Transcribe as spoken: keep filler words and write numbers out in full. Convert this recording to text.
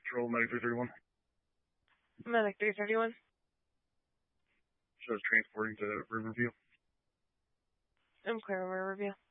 Patrol, Medic three thirty-one. Medic three thirty-one. Shows transporting to Riverview. I'm clear over Riverview.